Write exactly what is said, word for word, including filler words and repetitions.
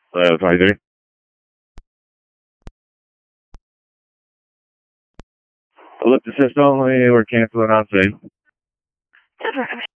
Uh, twenty-three. Look, the system only, we're canceling on safe.